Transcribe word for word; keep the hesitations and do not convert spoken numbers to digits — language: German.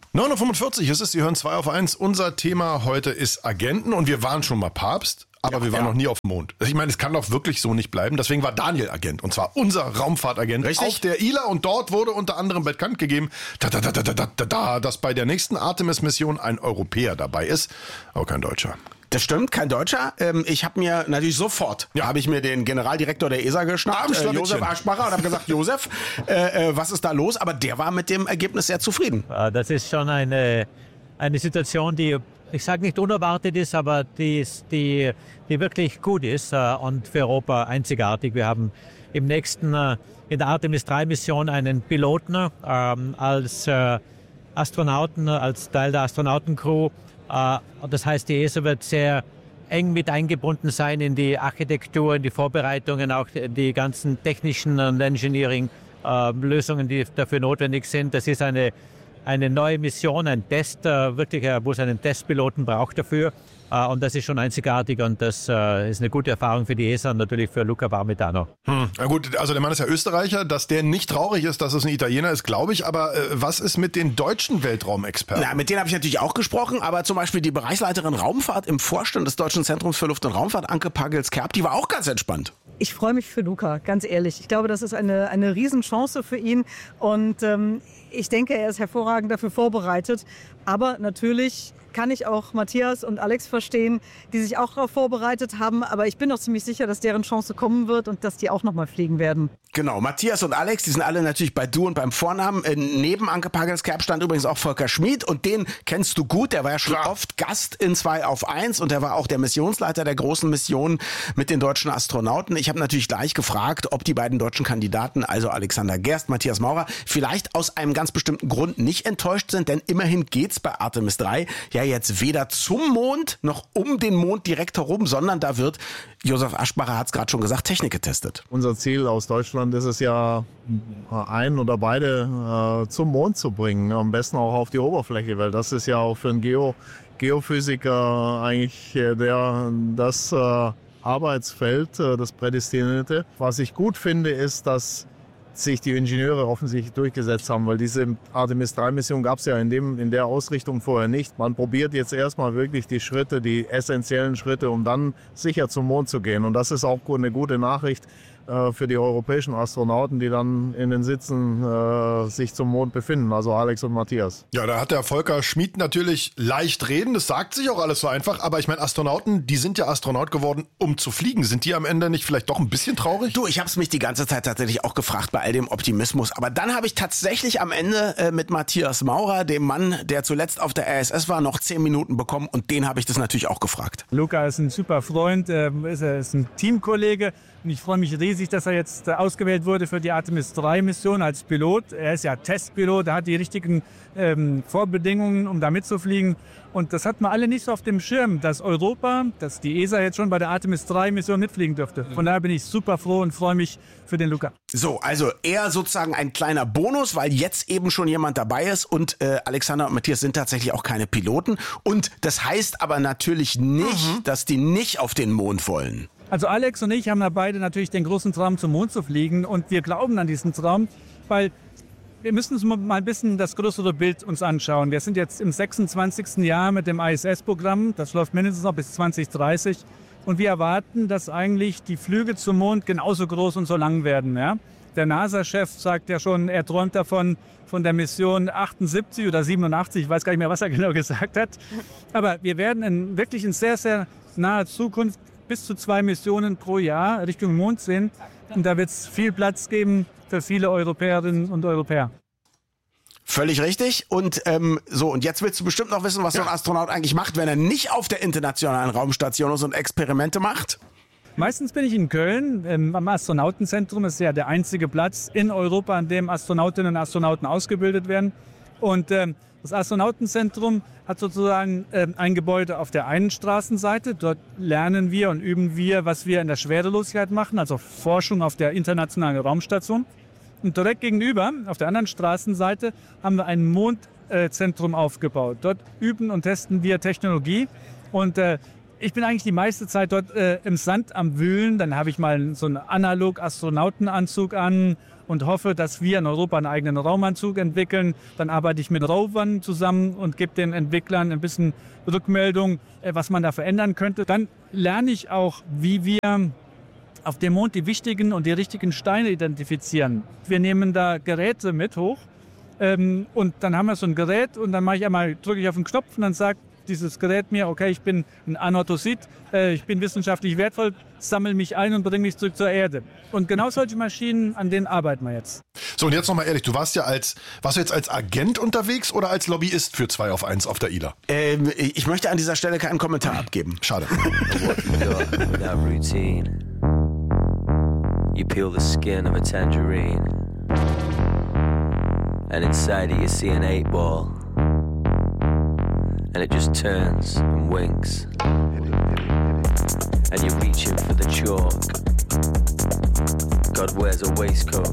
neun Uhr fünfundvierzig, es ist, Sie hören zwei auf eins. Unser Thema heute ist Agenten und wir waren schon mal Papst, aber ja, wir waren ja. noch nie auf dem Mond. Ich meine, es kann doch wirklich so nicht bleiben. Deswegen war Daniel Agent und zwar unser Raumfahrtagent Richtig? auf der I L A und dort wurde unter anderem bekannt gegeben, da, da, da, da, da, da, da, dass bei der nächsten Artemis-Mission ein Europäer dabei ist, aber kein Deutscher. Das stimmt, kein Deutscher. Ich habe mir natürlich sofort, ja. habe ich mir den Generaldirektor der E S A geschnappt, äh, Josef Aschbacher, und habe gesagt, Josef, äh, was ist da los? Aber der war mit dem Ergebnis sehr zufrieden. Das ist schon eine, eine Situation, die, ich sage nicht unerwartet ist, aber die, die, die wirklich gut ist und für Europa einzigartig. Wir haben im nächsten, in der Artemis drei Mission einen Piloten ähm, als äh, Astronauten, als Teil der Astronautencrew. Das heißt, die E S A wird sehr eng mit eingebunden sein in die Architektur, in die Vorbereitungen, auch die ganzen technischen und Engineering-Lösungen, die dafür notwendig sind. Das ist eine, eine neue Mission, ein Test, wirklich, wo es einen Testpiloten braucht dafür. Und das ist schon einzigartig und das äh, ist eine gute Erfahrung für die E S A und natürlich für Luca Parmitano. Hm. Na gut, also der Mann ist ja Österreicher, dass der nicht traurig ist, dass es ein Italiener ist, glaube ich. Aber äh, was ist mit den deutschen Weltraumexperten? Na, mit denen habe ich natürlich auch gesprochen, aber zum Beispiel die Bereichsleiterin Raumfahrt im Vorstand des Deutschen Zentrums für Luft- und Raumfahrt, Anke Pagels-Kerb, die war auch ganz entspannt. Ich freue mich für Luca, ganz ehrlich. Ich glaube, das ist eine, eine Riesenchance für ihn und ähm, ich denke, er ist hervorragend dafür vorbereitet. Aber natürlich kann ich auch Matthias und Alex verstehen, die sich auch darauf vorbereitet haben. Aber ich bin doch ziemlich sicher, dass deren Chance kommen wird und dass die auch nochmal fliegen werden. Genau, Matthias und Alex, die sind alle natürlich bei Du und beim Vornamen. Äh, neben Anke Pagels-Kerb stand übrigens auch Volker Schmid und den kennst du gut. Der war ja schon Klar. oft Gast in zwei auf eins und der war auch der Missionsleiter der großen Mission mit den deutschen Astronauten. Ich habe natürlich gleich gefragt, ob die beiden deutschen Kandidaten, also Alexander Gerst, Matthias Maurer, vielleicht aus einem ganz bestimmten Grund nicht enttäuscht sind, denn immerhin geht's bei Artemis drei ja jetzt weder zum Mond noch um den Mond direkt herum, sondern da wird, Josef Aschbacher hat es gerade schon gesagt, Technik getestet. Unser Ziel aus Deutschland ist es ja, einen oder beide äh, zum Mond zu bringen, am besten auch auf die Oberfläche, weil das ist ja auch für einen Geo, Geophysiker eigentlich äh, der, das äh, Arbeitsfeld, äh, das Prädestinierte. Was ich gut finde, ist, dass sich die Ingenieure offensichtlich durchgesetzt haben, weil diese Artemis drei Mission gab es ja in, dem, in der Ausrichtung vorher nicht. Man probiert jetzt erstmal wirklich die Schritte, die essentiellen Schritte, um dann sicher zum Mond zu gehen. Und das ist auch eine gute Nachricht äh, für die europäischen Astronauten, die dann in den Sitzen äh, sich zum Mond befinden, also Alex und Matthias. Ja, da hat der Volker Schmid natürlich leicht reden, das sagt sich auch alles so einfach, aber ich meine, Astronauten, die sind ja Astronaut geworden, um zu fliegen. Sind die am Ende nicht vielleicht doch ein bisschen traurig? Du, ich habe es mich die ganze Zeit tatsächlich auch gefragt bei all dem Optimismus, aber dann habe ich tatsächlich am Ende äh, mit Matthias Maurer, dem Mann, der zuletzt auf der R S S war, noch zehn Minuten bekommen und den habe ich das natürlich auch gefragt. Luca ist ein super Freund, äh, ist, ist ein Teamkollege. Und ich freue mich riesig, dass er jetzt ausgewählt wurde für die Artemis drei Mission als Pilot. Er ist ja Testpilot, er hat die richtigen ähm, Vorbedingungen, um da mitzufliegen. Und das hatten wir alle nicht so auf dem Schirm, dass Europa, dass die E S A jetzt schon bei der Artemis drei Mission mitfliegen dürfte. Von daher bin ich super froh und freue mich für den Luca. So, also eher sozusagen ein kleiner Bonus, weil jetzt eben schon jemand dabei ist und äh, Alexander und Matthias sind tatsächlich auch keine Piloten. Und das heißt aber natürlich nicht, mhm. dass die nicht auf den Mond wollen. Also Alex und ich haben da beide natürlich den großen Traum, zum Mond zu fliegen und wir glauben an diesen Traum, weil wir müssen uns mal ein bisschen das größere Bild uns anschauen. Wir sind jetzt im sechsundzwanzigsten Jahr mit dem I S S-Programm, das läuft mindestens noch bis zwanzig dreißig und wir erwarten, dass eigentlich die Flüge zum Mond genauso groß und so lang werden. Ja? Der NASA-Chef sagt ja schon, er träumt davon, von der Mission achtundsiebzig oder siebenundachtzig, ich weiß gar nicht mehr, was er genau gesagt hat. Aber wir werden in, wirklich in sehr, sehr naher Zukunft bis zu zwei Missionen pro Jahr Richtung Mond sehen. Und da wird es viel Platz geben für viele Europäerinnen und Europäer. Völlig richtig. Und ähm, so, und jetzt willst du bestimmt noch wissen, was ja. so ein Astronaut eigentlich macht, wenn er nicht auf der internationalen Raumstation ist und Experimente macht. Meistens bin ich in Köln ähm, am Astronautenzentrum. Das ist ja der einzige Platz in Europa, an dem Astronautinnen und Astronauten ausgebildet werden. Und ähm, das Astronautenzentrum hat sozusagen äh, ein Gebäude auf der einen Straßenseite. Dort lernen wir und üben wir, was wir in der Schwerelosigkeit machen, also Forschung auf der internationalen Raumstation. Und direkt gegenüber, auf der anderen Straßenseite, haben wir ein Mondzentrum äh, aufgebaut. Dort üben und testen wir Technologie. Und äh, ich bin eigentlich die meiste Zeit dort äh, im Sand am Wühlen. Dann habe ich mal so einen Analog-Astronautenanzug an und hoffe, dass wir in Europa einen eigenen Raumanzug entwickeln. Dann arbeite ich mit Rovern zusammen und gebe den Entwicklern ein bisschen Rückmeldung, äh, was man da verändern könnte. Dann lerne ich auch, wie wir auf dem Mond die wichtigen und die richtigen Steine identifizieren. Wir nehmen da Geräte mit hoch ähm, und dann haben wir so ein Gerät und dann mache ich einmal, drücke ich auf den Knopf und dann sagt dieses Gerät mir, okay, ich bin ein Anorthosit, äh, ich bin wissenschaftlich wertvoll, sammle mich ein und bringe mich zurück zur Erde. Und genau solche Maschinen, an denen arbeiten wir jetzt. So, und jetzt nochmal ehrlich, du warst ja als, warst du jetzt als Agent unterwegs oder als Lobbyist für zwei auf eins auf der I L A? Ähm, ich möchte an dieser Stelle keinen Kommentar abgeben. Schade. You peel the skin of a tangerine, and inside it you see an eight ball, and it just turns and winks, and you're reaching for the chalk. God wears a waistcoat